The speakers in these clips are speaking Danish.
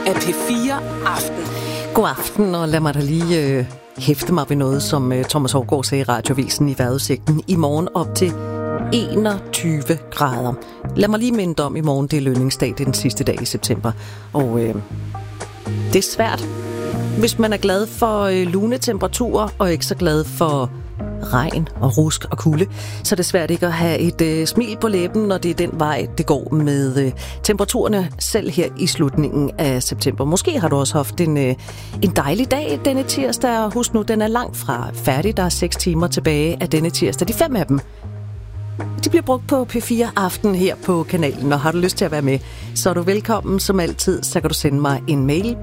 af P4 Aften. God aften, og lad mig da lige hæfte mig ved noget, som Thomas Haugaard sagde i Radiovisen i vejrudsigten. I morgen op til 21 grader. Lad mig lige minde om, i morgen det er lønningsdag, det er den sidste dag i september. Og det er svært, hvis man er glad for lune temperaturer, og ikke så glad for regn og rusk og kulde, så er det svært ikke at have et smil på læben, når det er den vej, det går med temperaturerne selv her i slutningen af september. Måske har du også haft en dejlig dag denne tirsdag, og husk nu, den er langt fra færdig. Der er 6 timer tilbage af denne tirsdag. De 5 af dem, de bliver brugt på P4 Aften her på kanalen, og har du lyst til at være med, så er du velkommen som altid. Så kan du sende mig en mail,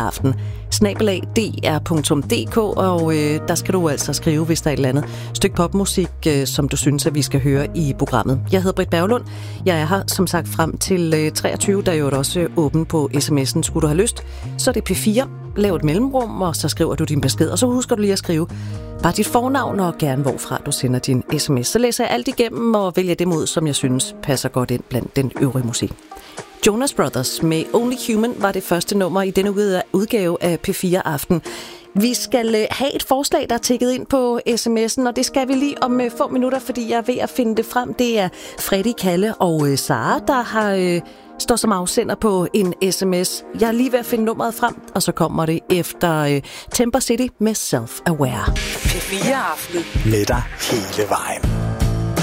p4aften@dr.dk, og der skal du altså skrive, hvis der er et eller andet stykke popmusik, som du synes, at vi skal høre i programmet. Jeg hedder Britt Berglund. Jeg er her som sagt frem til 23, der er jo også åben på sms'en. Skulle du have lyst, så er det P4. Lav et mellemrum, og så skriver du din besked, og så husker du lige at skrive bare dit fornavn og gerne hvorfra du sender din sms. Så læser jeg alt igennem og vælger dem ud, som jeg synes passer godt ind blandt den øvrige musik. Jonas Brothers med Only Human var det første nummer i denne udgave af P4 Aften. Vi skal have et forslag, der er tækket ind på sms'en, og det skal vi lige om få minutter, fordi jeg er ved at finde det frem. Det er Freddy, Kalle og Sara, der har står som afsender på en sms. Jeg er lige ved at finde nummeret frem, og så kommer det efter Temper City med Self-Aware. P4 Aften. Med dig hele vejen.